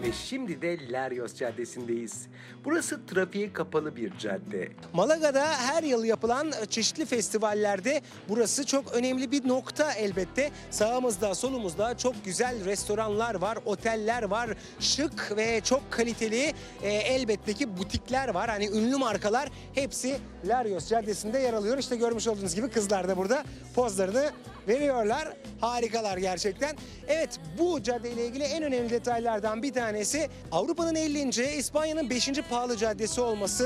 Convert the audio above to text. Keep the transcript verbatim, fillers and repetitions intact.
ve şimdi de Larios Caddesi'ndeyiz. Burası trafiğe kapalı bir cadde. Malaga'da her yıl yapılan çeşitli festivallerde burası çok önemli bir nokta elbette. Sağımızda, solumuzda çok güzel restoranlar var, oteller var, şık ve çok kaliteli e, elbette ki butikler var. Hani ünlü markalar hepsi Larios Caddesi'nde yer alıyor. İşte görmüş olduğunuz gibi kızlar da burada pozlarını veriyorlar. Harikalar gerçekten. Evet, bu caddeyle ilgili en önemli detaylardan bir tanesi Avrupa'nın ellinci, İspanya'nın beşinci pahalı caddesi olması.